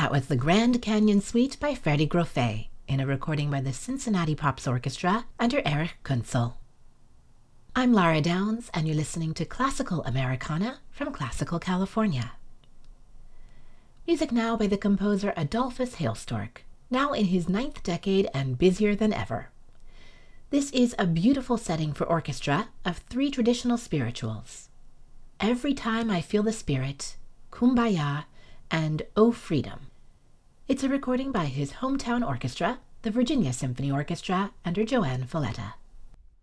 That was the Grand Canyon Suite by Freddie Groffet in a recording by the Cincinnati Pops Orchestra under Erich Kunzel. I'm Lara Downs, and you're listening to Classical Americana from Classical California. Music now by the composer Adolphus Hailstork, now in his 9th decade and busier than ever. This is a beautiful setting for orchestra of 3 traditional spirituals: Every Time I Feel the Spirit, Kumbaya, and O Freedom. It's a recording by his hometown orchestra, the Virginia Symphony Orchestra, under Joanne Folletta.